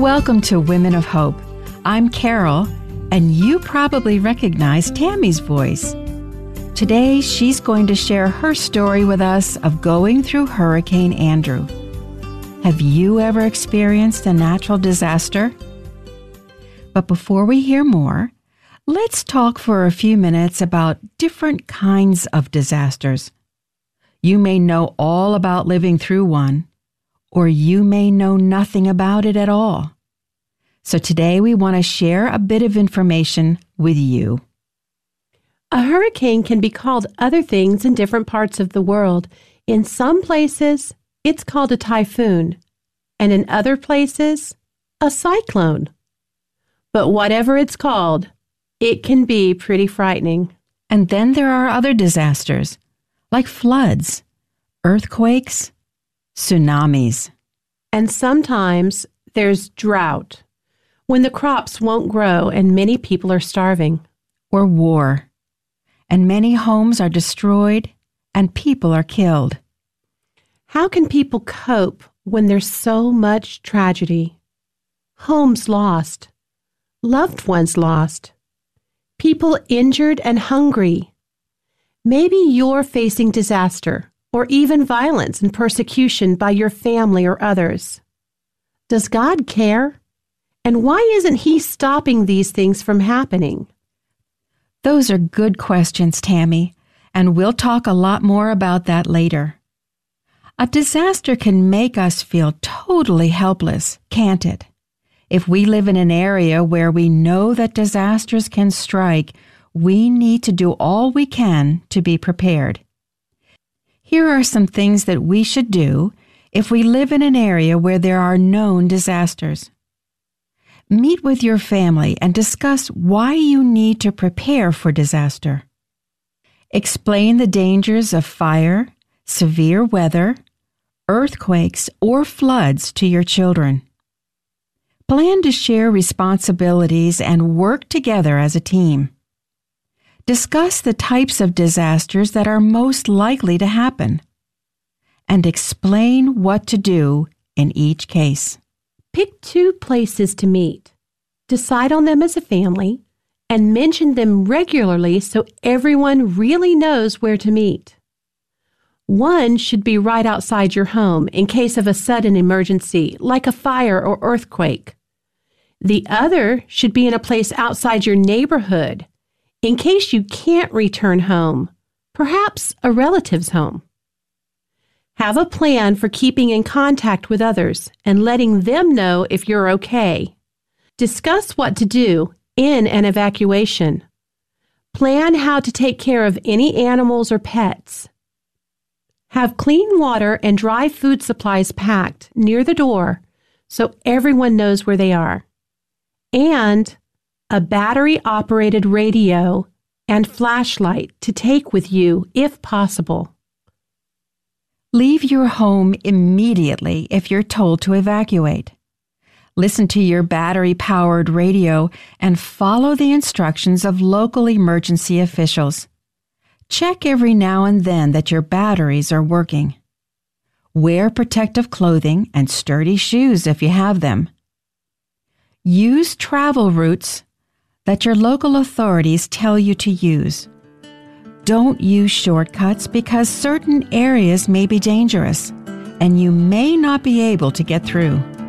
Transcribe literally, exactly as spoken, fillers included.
Welcome to Women of Hope. I'm Carol, and you probably recognize Tammy's voice. Today, she's going to share her story with us of going through Hurricane Andrew. Have you ever experienced a natural disaster? But before we hear more, let's talk for a few minutes about different kinds of disasters. You may know all about living through one, or you may know nothing about it at all. So today we want to share a bit of information with you. A hurricane can be called other things in different parts of the world. In some places, it's called a typhoon, and in other places, a cyclone. But whatever it's called, it can be pretty frightening. And then there are other disasters, like floods, earthquakes, tsunamis. And sometimes there's drought, when the crops won't grow and many people are starving. Or war, and many homes are destroyed and people are killed. How can people cope when there's so much tragedy? Homes lost, loved ones lost, people injured and hungry. Maybe you're facing disaster or even violence and persecution by your family or others. Does God care? And why isn't He stopping these things from happening? Those are good questions, Tammy, and we'll talk a lot more about that later. A disaster can make us feel totally helpless, can't it? If we live in an area where we know that disasters can strike, we need to do all we can to be prepared. Here are some things that we should do if we live in an area where there are known disasters. Meet with your family and discuss why you need to prepare for disaster. Explain the dangers of fire, severe weather, earthquakes, or floods to your children. Plan to share responsibilities and work together as a team. Discuss the types of disasters that are most likely to happen, and explain what to do in each case. Pick two places to meet. Decide on them as a family and mention them regularly so everyone really knows where to meet. One should be right outside your home in case of a sudden emergency, like a fire or earthquake. The other should be in a place outside your neighborhood, in case you can't return home, perhaps a relative's home. Have a plan for keeping in contact with others and letting them know if you're okay. Discuss what to do in an evacuation. Plan how to take care of any animals or pets. Have clean water and dry food supplies packed near the door so everyone knows where they are. And a battery-operated radio and flashlight to take with you if possible. Leave your home immediately if you're told to evacuate. Listen to your battery-powered radio and follow the instructions of local emergency officials. Check every now and then that your batteries are working. Wear protective clothing and sturdy shoes if you have them. Use travel routes that your local authorities tell you to use. Don't use shortcuts because certain areas may be dangerous, and you may not be able to get through.